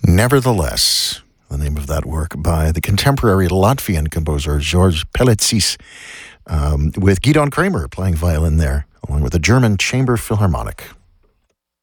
Nevertheless, the name of that work by the contemporary Latvian composer George Pelecis, with Gidon Kramer playing violin there, along with the German Chamber Philharmonic.